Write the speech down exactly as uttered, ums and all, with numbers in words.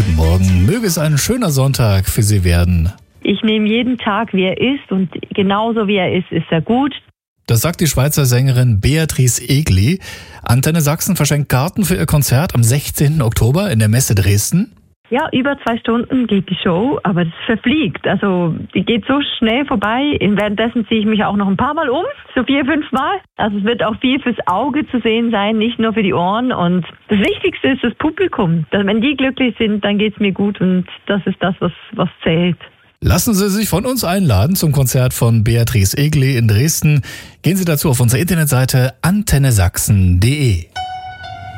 Guten Morgen. Möge es ein schöner Sonntag für Sie werden. Ich nehme jeden Tag, wie er ist, und genauso wie er ist, ist er gut. Das sagt die Schweizer Sängerin Beatrice Egli. Antenne Sachsen verschenkt Karten für ihr Konzert am sechzehnten Oktober in der Messe Dresden. Ja, über zwei Stunden geht die Show, aber das verfliegt. Also die geht so schnell vorbei. Währenddessen ziehe ich mich auch noch ein paar Mal um, so vier, fünf Mal. Also es wird auch viel fürs Auge zu sehen sein, nicht nur für die Ohren. Und das Wichtigste ist das Publikum. Wenn die glücklich sind, dann geht es mir gut, und das ist das, was, was zählt. Lassen Sie sich von uns einladen zum Konzert von Beatrice Egli in Dresden. Gehen Sie dazu auf unsere Internetseite antenne sachsen punkt de.